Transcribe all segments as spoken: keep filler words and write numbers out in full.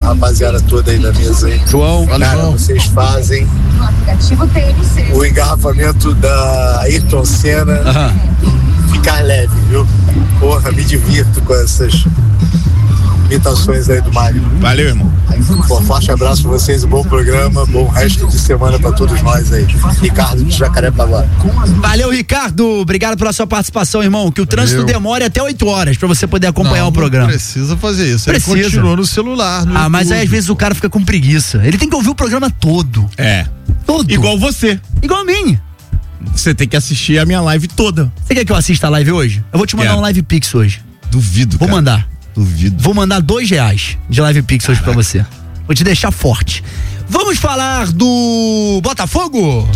a rapaziada toda aí da mesa aí. João, cara, João. Vocês fazem o engarrafamento da Ayrton Senna Uhum. ficar leve, viu? Porra, me divirto com essas imitações aí do Mário. Valeu, irmão. Bom, forte abraço pra vocês, um bom programa, bom resto de semana pra todos nós aí. Ricardo de Jacarepaguá. Valeu, Ricardo. Obrigado pela sua participação, irmão. Que o trânsito Valeu. demore até oito horas pra você poder acompanhar não, o programa. Não precisa fazer isso. Precisa. Ele continua no celular. No ah, YouTube. mas aí às vezes o cara fica com preguiça. Ele tem que ouvir o programa todo. É. Todo. Igual você. Igual a mim. Você tem que assistir a minha live toda. Você quer que eu assista a live hoje? Eu vou te mandar Quero. um live pix hoje. Duvido, Vou cara. mandar. Duvido. Vou mandar dois reais de live pix hoje pra você. Vou te deixar forte. Vamos falar do Botafogo?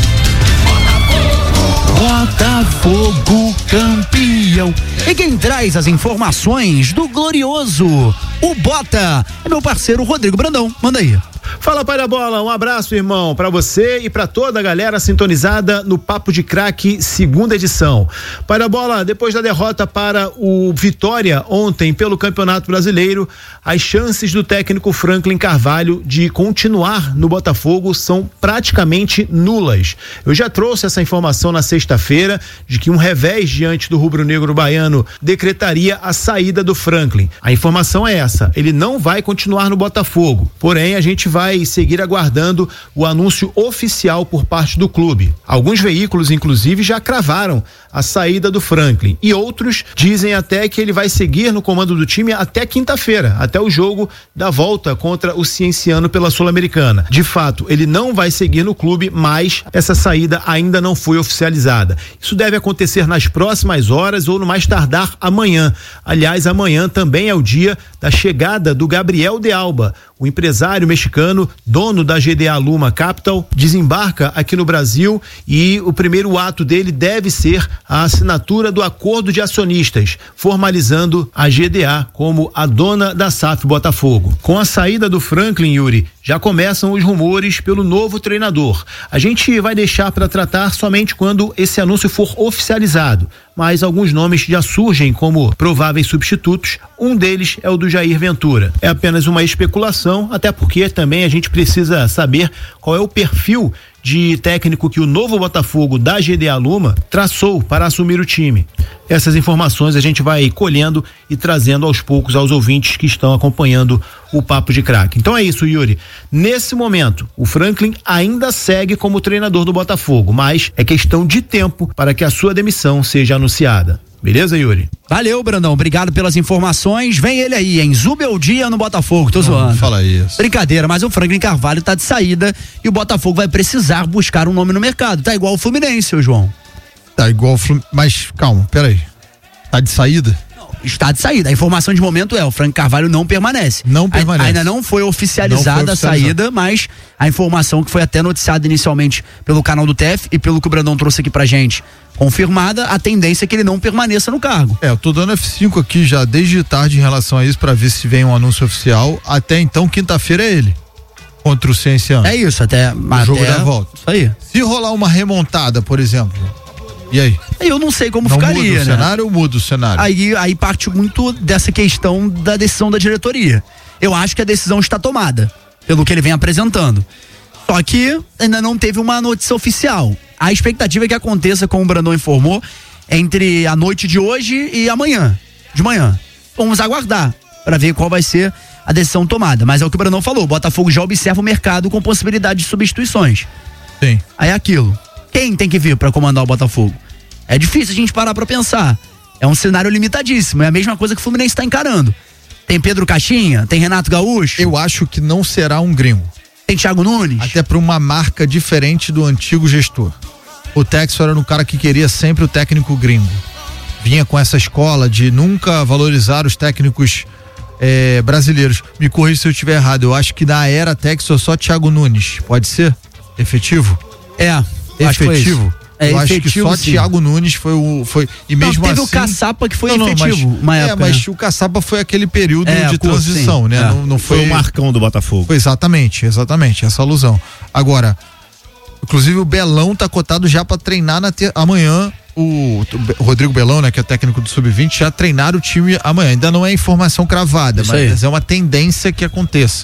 Botafogo campeão. E quem traz as informações do glorioso, o Bota, é meu parceiro Rodrigo Brandão. Manda aí. Fala, Pai da Bola, um abraço, irmão, pra você e pra toda a galera sintonizada no Papo de Craque, segunda edição. Pai da Bola, depois da derrota para o Vitória ontem pelo Campeonato Brasileiro, as chances do técnico Franklin Carvalho de continuar no Botafogo são praticamente nulas. Eu já trouxe essa informação na sexta-feira de que um revés diante do rubro-negro baiano decretaria a saída do Franklin. A informação é essa, ele não vai continuar no Botafogo, porém a gente vai seguir aguardando o anúncio oficial por parte do clube. Alguns veículos, inclusive, já cravaram a saída do Franklin e outros dizem até que ele vai seguir no comando do time até quinta-feira, até o jogo da volta contra o Cienciano pela Sul-Americana. De fato, ele não vai seguir no clube, mas essa saída ainda não foi oficializada. Isso deve acontecer nas próximas horas ou no mais tardar amanhã. Aliás, amanhã também é o dia da chegada do Gabriel de Alba, o empresário mexicano, dono da G D A Luma Capital, desembarca aqui no Brasil e o primeiro ato dele deve ser a assinatura do acordo de acionistas, formalizando a G D A como a dona da S A F Botafogo. Com a saída do Franklin, Yuri, já começam os rumores pelo novo treinador. A gente vai deixar para tratar somente quando esse anúncio for oficializado, mas alguns nomes já surgem como prováveis substitutos. Um deles é o do Jair Ventura. É apenas uma especulação, até porque também a gente precisa saber qual é o perfil de técnico que o novo Botafogo da G D A Luma traçou para assumir o time. Essas informações a gente vai colhendo e trazendo aos poucos aos ouvintes que estão acompanhando o Papo de Craque. Então é isso, Yuri. Nesse momento, o Franklin ainda segue como treinador do Botafogo, mas é questão de tempo para que a sua demissão seja anunciada. Beleza, Yuri? Valeu, Brandão. Obrigado pelas informações. Vem ele aí, hein? Zubeldia no Botafogo. Tô Não, zoando. não fala isso. Brincadeira, mas o Franklin Carvalho tá de saída e o Botafogo vai precisar buscar um nome no mercado. Tá igual o Fluminense, ô João. Tá igual o Fluminense. Mas calma, peraí. Tá de saída? Está de saída. A informação de momento é: o Franklin Carvalho não permanece. Não permanece. Ainda não foi oficializada Não foi a saída, mas a informação que foi até noticiada inicialmente pelo canal do T F e pelo que o Brandão trouxe aqui pra gente, confirmada, a tendência é que ele não permaneça no cargo. É, eu tô dando F cinco aqui já desde tarde em relação a isso pra ver se vem um anúncio oficial. Até então, quinta-feira é ele. Contra o Cienciano. É isso, até o jogo da volta. Isso aí. Se rolar uma remontada, por exemplo, e aí? Eu não sei como não ficaria, muda o né? cenário ou muda o cenário? Aí, aí parte muito dessa questão da decisão da diretoria. Eu acho que a decisão está tomada, pelo que ele vem apresentando. Só que ainda não teve uma notícia oficial. A expectativa é que aconteça, como o Brandão informou, entre a noite de hoje e amanhã, de manhã. Vamos aguardar para ver qual vai ser a decisão tomada. Mas é o que o Brandão falou, o Botafogo já observa o mercado com possibilidade de substituições. Sim. Aí é aquilo. Quem tem que vir para comandar o Botafogo? É difícil a gente parar pra pensar. É um cenário limitadíssimo. É a mesma coisa que o Fluminense está encarando. Tem Pedro Caixinha, tem Renato Gaúcho. Eu acho que não será um gringo. Tem Thiago Nunes. Até para uma marca diferente do antigo gestor. O Texo era um cara que queria sempre o técnico gringo. Vinha com essa escola de nunca valorizar os técnicos é, brasileiros. Me corrija se eu estiver errado. Eu acho que na era Texo só Thiago Nunes. Pode ser? Efetivo? É. Efetivo? É eu efetivo, acho que só sim. Thiago Nunes foi o. Foi, e mesmo não, teve assim, o Caçapa que foi não, não, efetivo. Mas, uma é, época, mas né? o Caçapa foi aquele período É, de curso, transição, sim. né? É. Não, não foi, Foi o Marcão do Botafogo. Foi exatamente, exatamente, essa alusão. Agora, inclusive o Belão tá cotado já pra treinar na ter, amanhã. O, o Rodrigo Belão, né, que é técnico do sub vinte, já treinar o time amanhã. Ainda não é informação cravada, Isso mas aí. é uma tendência que aconteça.